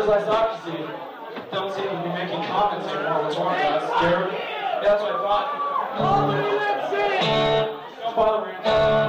Because I thought, you see, don't seem to be making comments anymore. What's wrong with that? Scared? Yeah, that's what I thought. Don't bother me.